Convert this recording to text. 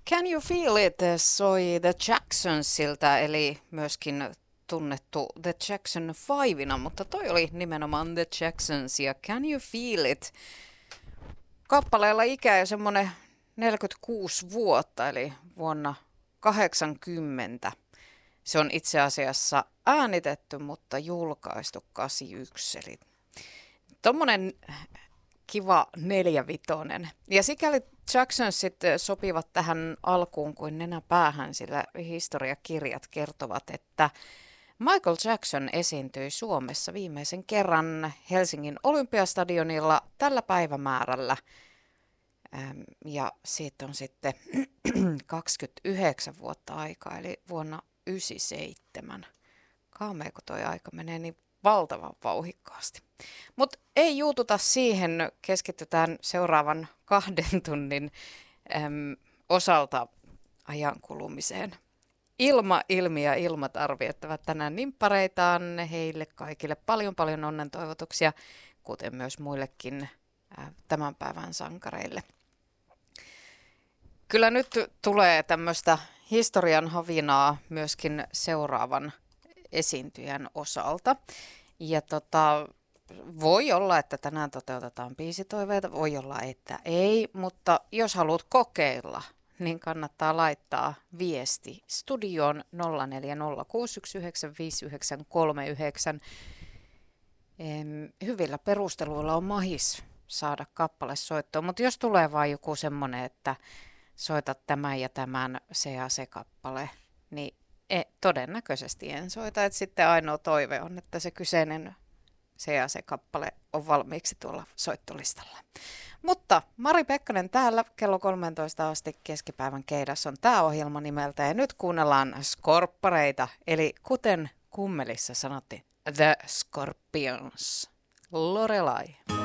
Can You Feel It soi The Jacksonsilta, eli myöskin tunnettu The Jackson 5, mutta toi oli nimenomaan The Jacksons ja Can You Feel It. Kappaleella ikää jo semmoinen 46 vuotta, eli vuonna 80. Se on itse asiassa äänitetty, mutta julkaistu 81, eli tommonen kiva 4-vitonen. Ja sikäli Jacksonsit sopivat tähän alkuun kuin nenäpäähän, sillä historiakirjat kertovat, että Michael Jackson esiintyi Suomessa viimeisen kerran Helsingin Olympiastadionilla tällä päivämäärällä. Ja siitä on sitten 29 vuotta aikaa, eli vuonna 1997. Kaameeko toi aika menee niin valtavan vauhikkaasti. Mutta ei juututa siihen, keskitytään seuraavan 2 tunnin osalta ajankulumiseen. Ilmi ja Ilmat viettävät tänään nimppareitaan, heille kaikille paljon onnen toivotuksia, kuten myös muillekin tämän päivän sankareille. Kyllä nyt tulee tämmöistä historian havinaa myöskin seuraavan esiintyjän osalta. Ja voi olla, että tänään toteutetaan biisitoiveita, voi olla, että ei, mutta jos haluat kokeilla, niin kannattaa laittaa viesti studioon 0406195939. Hyvillä perusteluilla on mahis saada kappale soittoon, mutta jos tulee vain joku semmoinen, että soita tämän ja tämän se ja se kappale, niin todennäköisesti en soita. Et sitten ainoa toive on, että se kyseinen se ja se kappale on valmiiksi tuolla soittolistalla. Mutta Mari Pekkanen täällä kello 13 asti keskipäivän keidassa on tämä ohjelma nimeltä. Ja nyt kuunnellaan Skorppareita, eli kuten Kummelissa sanottiin, The Scorpions. Lorelai.